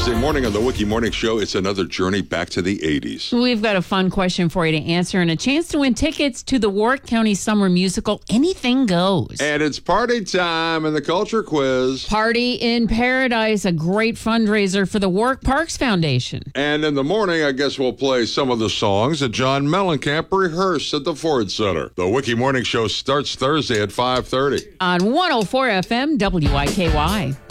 Thursday morning on the Wiki Morning Show. It's another journey back to the 80s. We've got a fun question for you to answer and a chance to win tickets to the Warwick County Summer Musical, Anything Goes. And it's party time in the Culture Quiz. Party in Paradise, a great fundraiser for the Warwick Parks Foundation. And in the morning, I guess we'll play some of the songs that John Mellencamp rehearsed at the Ford Center. The Wiki Morning Show starts Thursday at 5:30. On 104 FM WIKY.